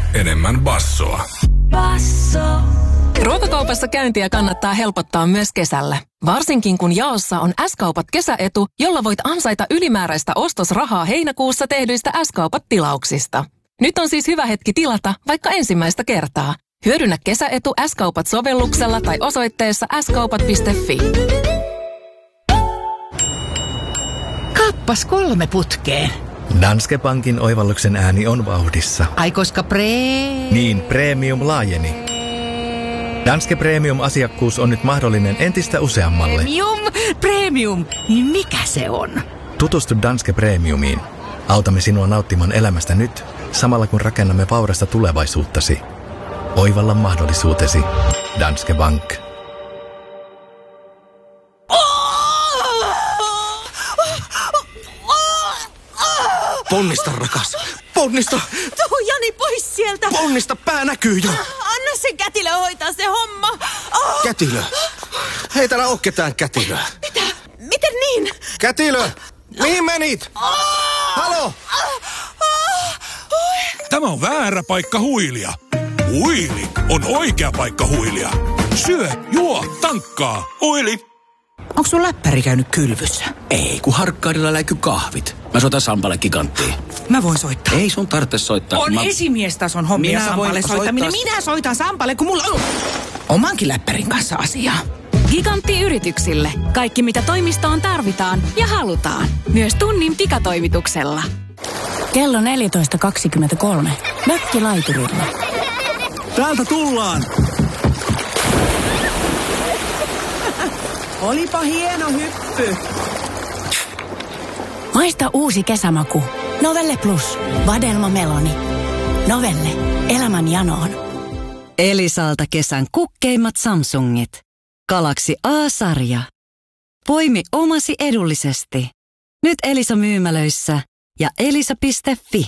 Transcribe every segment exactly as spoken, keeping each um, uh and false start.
enemmän bassoa. Basso. Ruokakaupassa käyntiä kannattaa helpottaa myös kesällä. Varsinkin kun jaossa on S-kaupat kesäetu, jolla voit ansaita ylimääräistä ostosrahaa heinäkuussa tehdyistä S-kaupat-tilauksista. Nyt on siis hyvä hetki tilata vaikka ensimmäistä kertaa. Hyödynnä kesäetu S-kaupat-sovelluksella tai osoitteessa s kaupat piste fi. Kappas kolme putkeen. Danske Bankin oivalluksen ääni on vauhdissa. Ai koska pre... Niin, premium laajeni. Danske Premium-asiakkuus on nyt mahdollinen entistä useammalle. Premium, premium, niin mikä se on? Tutustu Danske Premiumiin. Autamme sinua nauttimaan elämästä nyt, samalla kun rakennamme vaurasta tulevaisuuttasi. Oivalla mahdollisuutesi. Danske Bank. Ponnista, rakas. Ponnista. Tuu Jani pois sieltä. Ponnista, pää näkyy jo. Anna sen kätilö hoitaa se homma. Oh. Kätilö. Hei, täällä oo ketään kätilöä. Mitä? Miten niin? Kätilö. Mihin menit? Oh. Halo. Oh. Oh. Tämä on väärä paikka huilia. Huili on oikea paikka huilia. Syö, juo, tankkaa. Huili. Onko sun läppäri käynyt kylvyssä? Ei, kun Harkkaadilla läiky kahvit. Mä soitan Sampalle Giganttiin. Mä voin soittaa. Ei sun tarvitse soittaa. On mä... esimiestason hommia Minä Sampalle voin soittaminen. soittaa... Minä soitan Sampalle, kun mulla on omankin läppärin kanssa asiaa. Gigantti yrityksille. Kaikki mitä toimistoon tarvitaan ja halutaan. Myös tunnin pikatoimituksella. Kello neljätoista kaksikymmentäkolme. Mökkilaiturilla. Täältä tullaan! Olipa hieno hyppy. Maista uusi kesämaku. Novelle Plus. Vadelma Meloni. Novelle. Elämän janoon. Elisalta kesän kukkeimmat Samsungit. Galaxy A-sarja. Poimi omasi edullisesti. Nyt Elisa myymälöissä ja elisa piste fi.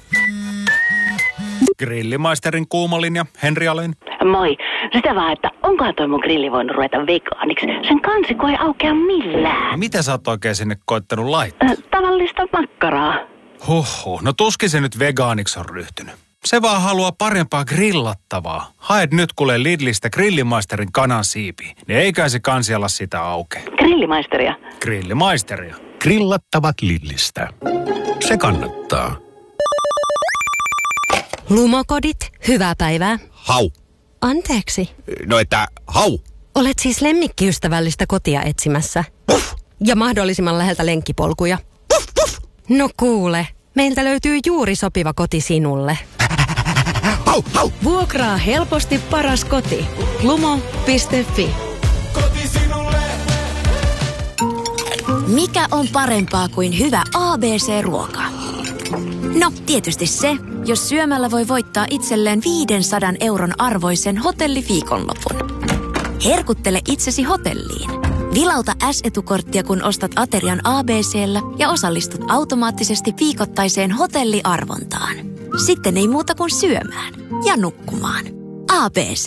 Grillimaisterin kuumalinja, Henri Alin. Moi. Sitä vaan, että onkohan toi mun grilli voinut ruveta vegaaniksi? Sen kansiko ei aukea millään. Mitä sä oot oikein sinne koittanut laittaa? Äh, tavallista makkaraa. Huhhuh, no tuskin se nyt vegaaniksi on ryhtynyt. Se vaan haluaa parempaa grillattavaa. Haet nyt kuule Lidlistä Grillimaisterin kanan siipi. Niin eikä se kansi ala sitä auke. Grillimaisteria? Grillimaisteria. Grillattavat Lidlistä. Se kannattaa. Lumokodit, hyvää päivää. Hau. Anteeksi. No että hau. Olet siis lemmikkiystävällistä kotia etsimässä. Puff. Ja mahdollisimman läheltä lenkkipolkuja. Puff, puff. No kuule, meiltä löytyy juuri sopiva koti sinulle. Hau, hau. Vuokraa helposti paras koti. lumo piste fi. Koti sinulle. Mikä on parempaa kuin hyvä A B C-ruoka? No, tietysti se, jos syömällä voi voittaa itselleen viisisataa euron arvoisen hotelliviikonlopun. Herkuttele itsesi hotelliin. Vilauta S-etukorttia, kun ostat aterian A B C:llä ja osallistut automaattisesti viikoittaiseen hotelliarvontaan. Sitten ei muuta kuin syömään ja nukkumaan. A B C.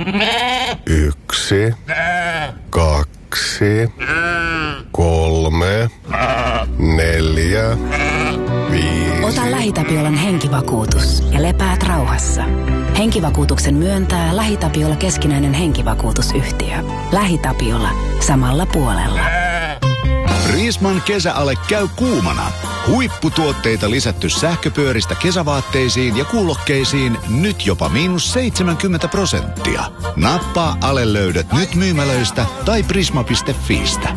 Yksi, kaksi, kolme, neljä, viisi. Ota LähiTapiolan henkivakuutus ja lepäät rauhassa. Henkivakuutuksen myöntää LähiTapiola keskinäinen henkivakuutusyhtiö. LähiTapiola. Samalla puolella. Riisman kesäale käy kuumana. Huipputuotteita lisätty sähköpyöristä kesävaatteisiin ja kuulokkeisiin nyt jopa miinus seitsemänkymmentä prosenttia. Nappaa Ale löydät nyt myymälöistä tai prisma piste fiistä.